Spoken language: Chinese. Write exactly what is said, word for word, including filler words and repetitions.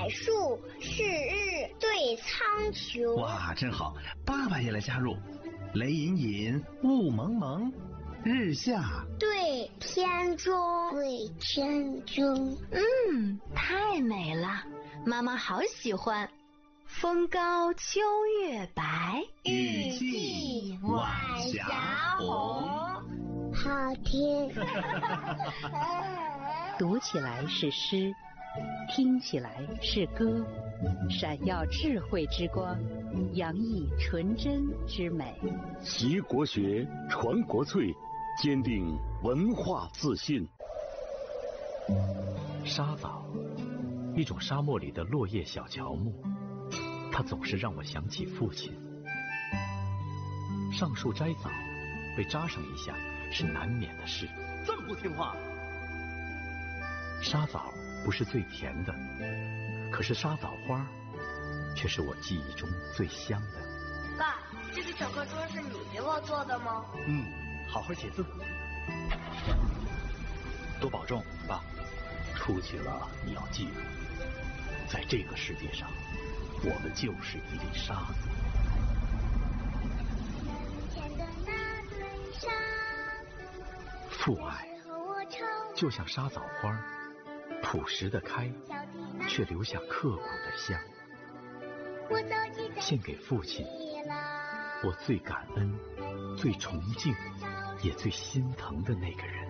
柏树，是日对苍穹。 哇，真好！爸爸也来加入。雷隐隐，雾蒙蒙，日下对天中，对天中。 嗯，太美了，妈妈好喜欢。风高秋月白， 雨霁晚霞红。 好听。 读起来是诗，听起来是歌，闪耀智慧之光，洋溢纯真之美。 习国学，传国粹，坚定文化自信。 沙枣，一种沙漠里的落叶小乔木，它总是让我想起父亲。上树摘枣，被扎上一下是难免的事。 这么不听话！ 沙枣不是最甜的，可是沙枣花却是我记忆中最香的。 爸，这个小课桌是你给我做的吗？ 嗯，好好写字，多保重，爸。出去了你要记住，在这个世界上，我们就是一粒沙子。 父爱就像沙枣花，朴实的开，却留下刻骨的香。献给父亲，我最感恩、最崇敬，也最心疼的那个人。